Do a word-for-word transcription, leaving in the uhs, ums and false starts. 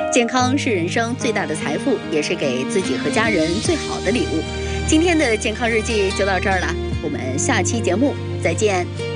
健康是人生最大的财富，也是给自己和家人最好的礼物。今天的健康日记就到这儿了，我们下期节目再见。